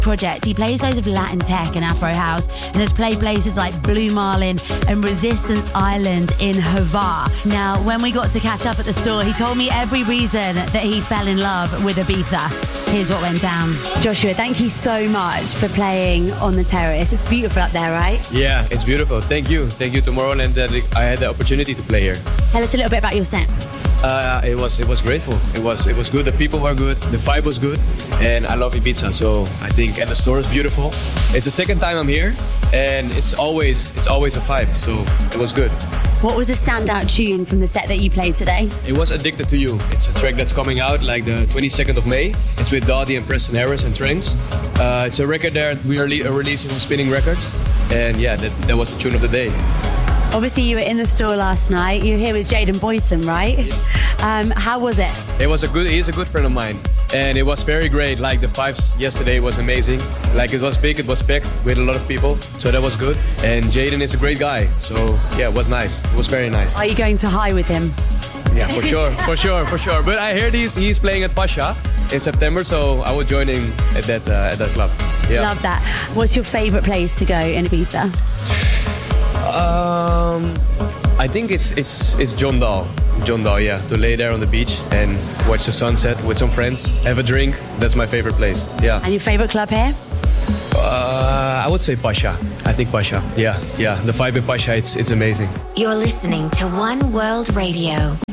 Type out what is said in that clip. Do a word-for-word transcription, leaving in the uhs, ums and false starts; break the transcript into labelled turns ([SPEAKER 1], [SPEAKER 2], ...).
[SPEAKER 1] project. He plays loads of Latin tech and Afro house and has played places like Blue Marlin and Resistance Island in Havana. Now, when we got to catch up at the store, he told me every reason that he fell in love with Ibiza. Here's what went down. Joshua, thank you so much for playing on the Terrace. It's beautiful up there, right?
[SPEAKER 2] Yeah, it's beautiful. Thank you. Thank you, Tomorrowland, that I had the opportunity to play here.
[SPEAKER 1] Tell us a little bit about your set.
[SPEAKER 2] Uh, it was it was grateful. It was it was good. The people were good. The vibe was good, and I love Ibiza. So I think, and the store is beautiful. It's the second time I'm here, and it's always it's always a vibe. So it was good.
[SPEAKER 1] What was a standout tune from the set that you played today?
[SPEAKER 2] It was Addicted to You. It's a track that's coming out like the twenty-second of May. It's with Doddy and Preston Harris and Trains. Uh, it's a record that we are le- releasing on Spinning Records, and yeah, that that was the tune of the day.
[SPEAKER 1] Obviously, you were in the store last night. You were here with Jaden Boyson, right?
[SPEAKER 2] Yeah.
[SPEAKER 1] Um, how was it?
[SPEAKER 2] It was a good. He's a good friend of mine, and it was very great. Like the vibes yesterday was amazing. Like it was big, it was packed with a lot of people, so that was good. And Jaden is a great guy, so yeah, it was nice. It was very nice.
[SPEAKER 1] Are you going to high with him?
[SPEAKER 2] Yeah, for sure, for sure, for sure. But I heard he's he's playing at Pasha in September, so I will join him at that uh, at that club. Yeah.
[SPEAKER 1] Love that. What's your favourite place to go in Ibiza?
[SPEAKER 2] Um, I think it's it's it's John Dahl. John Dahl, yeah. To lay there on the beach and watch the sunset with some friends, have a drink. That's my favorite place. Yeah.
[SPEAKER 1] And your favourite club here?
[SPEAKER 2] Uh, I would say Pasha. I think Pasha. Yeah, yeah. The vibe in Pasha, it's it's amazing.
[SPEAKER 3] You're listening to One World Radio.